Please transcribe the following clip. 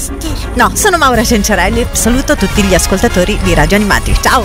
No, sono Maura Cencerelli. Saluto tutti gli ascoltatori di Radio Animati. Ciao.